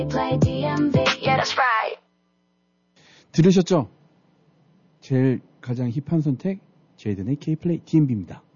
Play DMV, yeah, that's right. 들으셨죠? 제일 가장 힙한 선택 제이든의 K플레이 DMB입니다.